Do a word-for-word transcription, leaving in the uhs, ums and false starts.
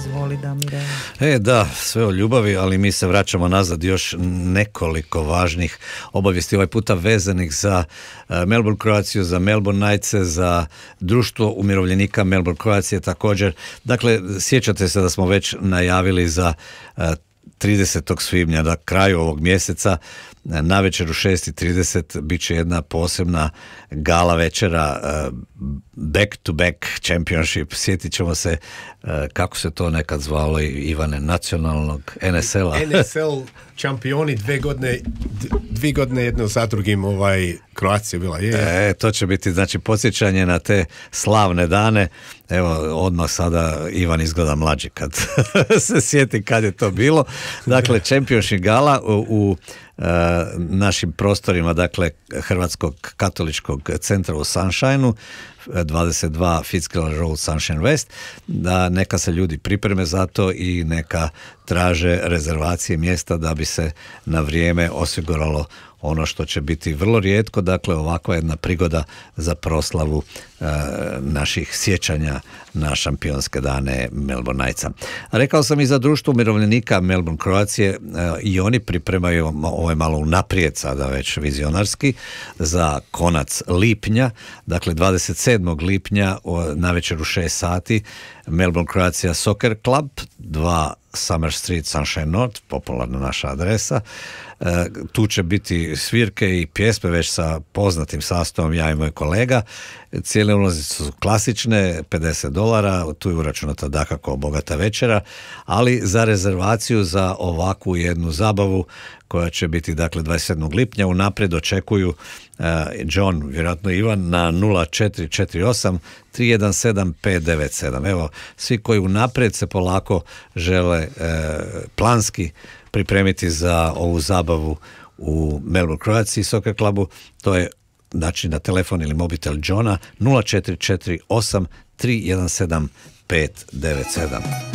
Izvoli, Damire. E, da, sve o ljubavi, ali mi se vraćamo nazad još nekoliko važnih obavijesti, ovaj puta vezanih za uh, Melbourne Croaciju, za Melbourne Knights, za društvo umirovljenika Melbourne Croacije također. Dakle, sjećate se da smo već najavili za uh, tridesetog svibnja, na kraju ovog mjeseca, na večer u šest i trideset bit će jedna posebna gala večera, uh, back to back championship. Sjetit ćemo se uh, kako se to nekad zvalo, Ivane, nacionalnog N S L-a. N S L šampioni dve godine, dvije godine jedno za drugim, ovaj, Kroacija bila. Je. E, to će biti, znači, podsjećanje na te slavne dane. Evo, odmah sada Ivan izgleda mlađi kad se sjeti kad je to bilo. Dakle, championship gala u, u Uh, našim prostorima, dakle, Hrvatskog katoličkog centra u Sunshineu, dvadeset dva Fitzgerald Road, Sunshine West, da neka se ljudi pripreme za to i neka traže rezervacije mjesta da bi se na vrijeme osiguralo ono što će biti vrlo rijetko, dakle ovakva jedna prigoda za proslavu e, naših sjećanja na šampionske dane Melbourne Knightsa. Rekao sam i za društvo umirovljenika Melbourne Croacije, e, i oni pripremaju, ovo je malo unaprijed sada već vizionarski, za konac lipnja, dakle dvadeset sedmog lipnja na večer u šest sati Melbourne Croatia Soccer Club, dva Summer Street, Sunshine North, popularna naša adresa. E, tu će biti svirke i pjesme već sa poznatim sastavom, ja i moj kolega. Cijele ulazice su klasične, pedeset dolara, tu je uračunata dakako bogata večera, ali za rezervaciju za ovakvu jednu zabavu koja će biti, dakle, dvadeset sedmog lipnja, unaprijed očekuju uh, John, vjerojatno Ivan, na nula četiri četiri osam tri jedan sedam pet devet sedam. Evo, svi koji unaprijed se polako žele uh, planski pripremiti za ovu zabavu u Melbourne Croatia Soccer Clubu, to je, znači, na telefon ili mobitel Johna nula četiri četiri osam tri jedan sedam pet devet sedam.